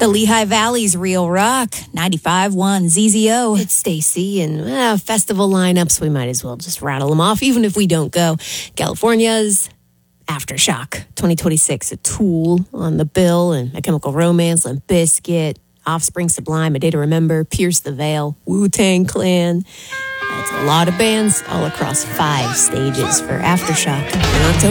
The Lehigh Valley's Real Rock, 95.1 ZZO. It's Stacy, and festival lineups, we might as well just rattle them off, even if we don't go. California's Aftershock 2026, a Tool on the bill, and A Chemical Romance, Limp Bizkit, Offspring, Sublime, A Day to Remember, Pierce the Veil, Wu-Tang Clan. That's a lot of bands all across 5 stages for Aftershock in October.